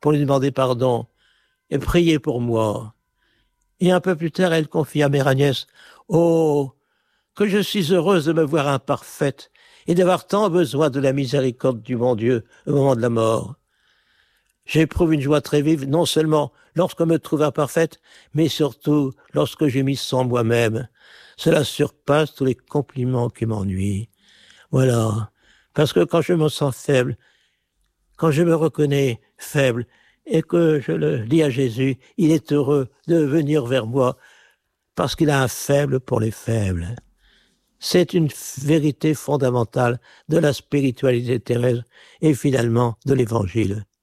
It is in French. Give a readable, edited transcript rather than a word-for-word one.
pour lui demander pardon et prier pour moi. Et un peu plus tard, elle confie à Mère Agnès, « Oh, que je suis heureuse de me voir imparfaite et d'avoir tant besoin de la miséricorde du bon Dieu au moment de la mort. J'éprouve une joie très vive, non seulement lorsqu'on me trouve imparfaite, mais surtout lorsque j'ai mis sans moi-même. Cela surpasse tous les compliments qui m'ennuient. » Voilà. Parce que quand je me sens faible, quand je me reconnais faible et que je le dis à Jésus, il est heureux de venir vers moi parce qu'il a un faible pour les faibles. C'est une vérité fondamentale de la spiritualité terrestre et finalement de l'Évangile.